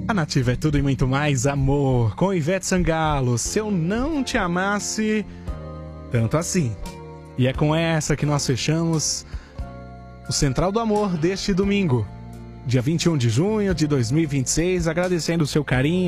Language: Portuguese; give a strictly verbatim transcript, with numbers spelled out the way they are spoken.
A Nativa é tudo e muito mais amor, com Ivete Sangalo, Se Eu Não Te Amasse Tanto Assim. E é com essa que nós fechamos o Central do Amor deste domingo, dia vinte e um de junho de dois mil e vinte e seis, agradecendo o seu carinho,